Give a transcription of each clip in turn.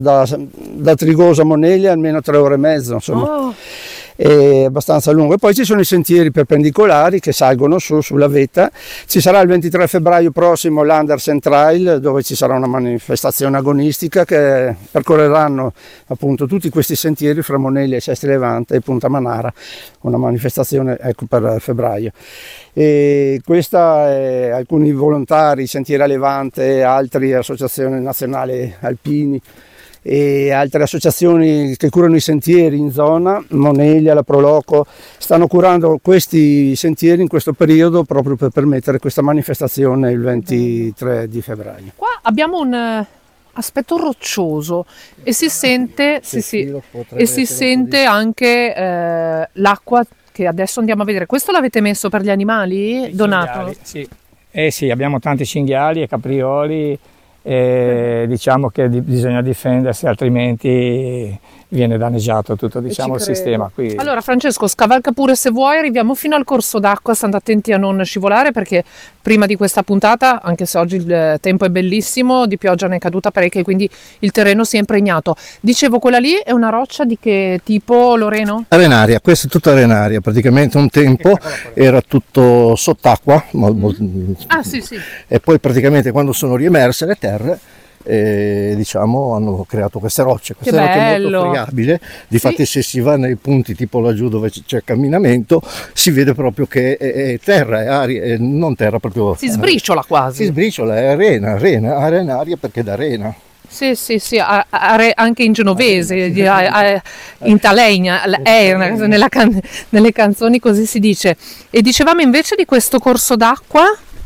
da Trigoso a Moneglia almeno 3 ore e mezzo, insomma. È abbastanza lungo. E poi ci sono i sentieri perpendicolari che salgono sulla vetta. Ci sarà il 23 febbraio prossimo l'Andersen Trail, dove ci sarà una manifestazione agonistica che percorreranno appunto tutti questi sentieri fra Moneglia e Sestri Levante e Punta Manara, una manifestazione per febbraio. E questa alcuni volontari, Sentieri a Levante, altre associazioni nazionali alpini e altre associazioni che curano i sentieri in zona, Moneglia, la Proloco, stanno curando questi sentieri in questo periodo proprio per permettere questa manifestazione il 23 di febbraio. Qua abbiamo un aspetto roccioso e si sente, e si sente anche l'acqua che adesso andiamo a vedere. Questo l'avete messo per gli animali, Donato? Sì. Sì, abbiamo tanti cinghiali e caprioli. Diciamo che bisogna difendersi, altrimenti viene danneggiato tutto, diciamo, il sistema qui. Allora Francesco, scavalca pure se vuoi, arriviamo fino al corso d'acqua, stando attenti a non scivolare, perché prima di questa puntata, anche se oggi il tempo è bellissimo, di pioggia ne è caduta parecchia e quindi il terreno si è impregnato. Dicevo, quella lì è una roccia di che tipo, Loreno? Arenaria, questa è tutta arenaria, praticamente un tempo era tutto sott'acqua, Sì. E poi praticamente quando sono riemerse le terre, diciamo, hanno creato queste rocce è molto friabile. Difatti se si va nei punti tipo laggiù dove c'è camminamento si vede proprio che è terra, è aria, non terra proprio, si sbriciola quasi, si sbriciola, è arenaria perché d'arena. Sì, anche in genovese, in talegna, nelle canzoni così si dice. E dicevamo invece di questo corso d'acqua?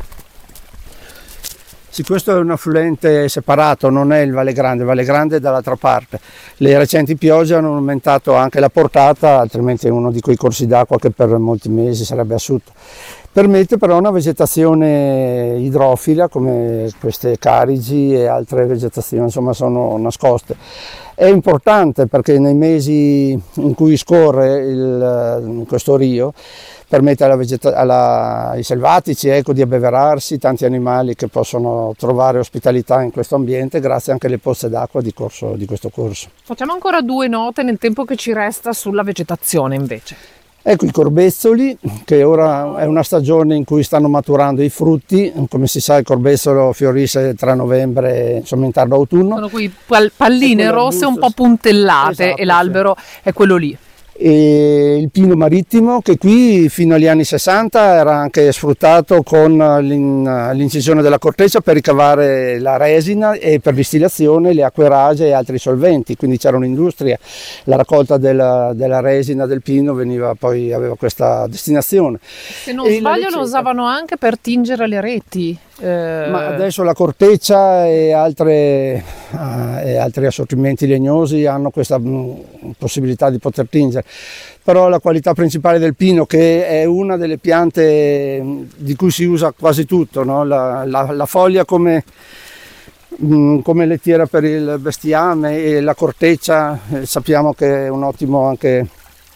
Sì, questo è un affluente separato, non è il Valle Grande è dall'altra parte. Le recenti piogge hanno aumentato anche la portata, altrimenti è uno di quei corsi d'acqua che per molti mesi sarebbe asciutto. Permette però una vegetazione idrofila come queste carigi e altre vegetazioni, insomma, sono nascoste. È importante perché nei mesi in cui scorre questo rio permette ai selvatici di abbeverarsi, tanti animali che possono trovare ospitalità in questo ambiente grazie anche alle pozze d'acqua di questo corso. Facciamo ancora 2 note nel tempo che ci resta sulla vegetazione invece. Ecco i corbezzoli, che ora è una stagione in cui stanno maturando i frutti. Come si sa, il corbezzolo fiorisce tra novembre, insomma in tardo autunno. Sono quei palline rosse un po' puntellate, esatto, e l'albero è quello lì. E il pino marittimo, che qui fino agli anni 60 era anche sfruttato con l'incisione della corteccia per ricavare la resina e per distillazione, le acquerage e altri solventi, quindi c'era un'industria, la raccolta della resina del pino aveva questa destinazione. Se non sbaglio lo usavano anche per tingere le reti. Ma adesso la corteccia e altri assortimenti legnosi hanno questa possibilità di poter tingere, però la qualità principale del pino, che è una delle piante di cui si usa quasi tutto, no? La foglia come lettiera per il bestiame, e la corteccia sappiamo che è un ottimo anche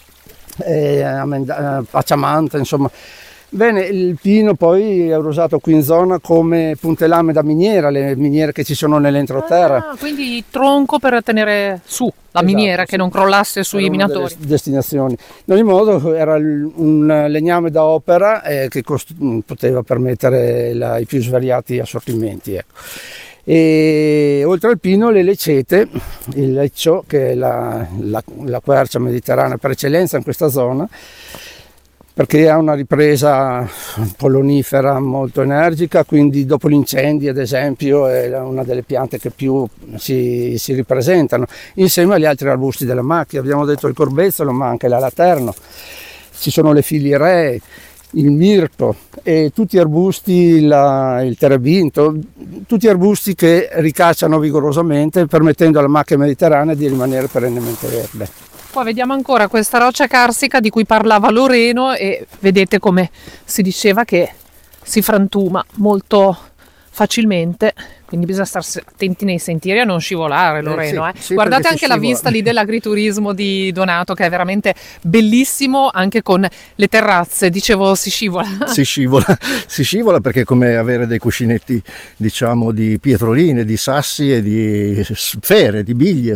acciamante, insomma. Bene, il pino poi è usato qui in zona come puntellame da miniera, le miniere che ci sono nell'entroterra. Quindi il tronco per tenere su la miniera, che non crollasse sui minatori. Destinazioni. In ogni modo era un legname da opera che poteva permettere i più svariati assortimenti. Ecco. E oltre al pino le lecete, il leccio, che è la quercia mediterranea per eccellenza in questa zona, perché ha una ripresa pollonifera molto energica, quindi dopo gli incendi ad esempio è una delle piante che più si ripresentano, insieme agli altri arbusti della macchia. Abbiamo detto il corbezzolo, ma anche la laterno, ci sono le filiree, il mirto e tutti arbusti, il terebinto, tutti arbusti che ricacciano vigorosamente, permettendo alla macchia mediterranea di rimanere perennemente verde. Qua vediamo ancora questa roccia carsica di cui parlava Loreno, e vedete come si diceva che si frantuma molto facilmente, quindi bisogna stare attenti nei sentieri a non scivolare, Loreno. Sì, guardate anche la vista lì dell'agriturismo di Donato, che è veramente bellissimo, anche con le terrazze. Dicevo, si scivola. Si scivola perché è come avere dei cuscinetti, diciamo, di pietroline, di sassi e di sfere, di biglie.